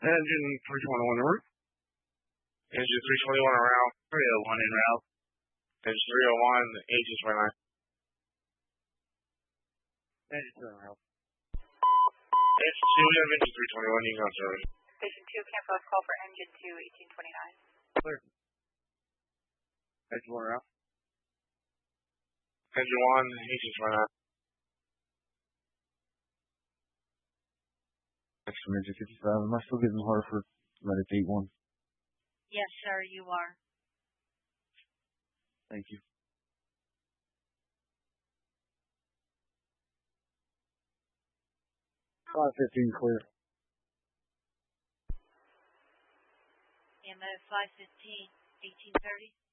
Engine 321 en route. Engine 321 en route. 301 en route. Engine 301, agents right line. Engine 2 en route. Engine 2, we have engine 321, you can go service. Station 2, cancel call for engine 2, 1829. Clear. Engine 1 en route. Engine 1, agents right line. Next from engine 55, am I still getting Hartford? Medic 81. Yes, sir, you are. Thank you. .515 clear. EMO 515, 1830.